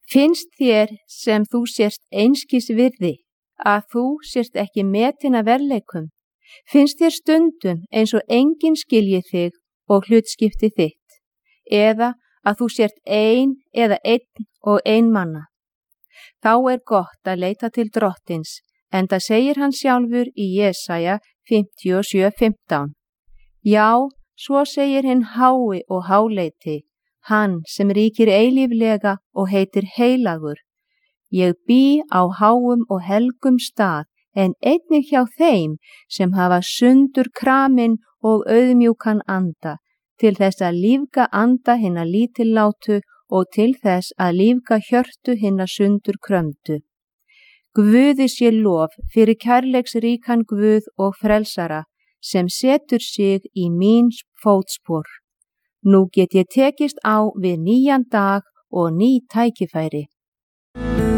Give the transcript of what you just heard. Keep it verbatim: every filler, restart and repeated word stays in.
Finnst þér sem þú sért einskis virði, að þú sért ekki metin af verðleikum? Finnst þér stundum eins og enginn skilji þig og hlutskipti þitt, eða að þú sért ein eða einn og einmanna? Þá er gott að leita til Drottins, enda segir hann sjálfur í Jesaja fimmtíu og sjö fimmtán. Já, svo segir hinn hái og háleiti, hann sem ríkir eilíflega og heitir heilagur. Ég bý á háum og helgum stað, en einnig hjá þeim sem hafa sundur kramin og auðmjúkan anda, til þess að lífga anda hinna lítillátu og til þess að lífga hjörtu hinna sundur krömdu. Guði sé lof fyrir kærleiksríkan Guð og frelsara, sem setur sig í mín fótspor. Nú get ég tekist á við nýjan dag og ný tækifæri.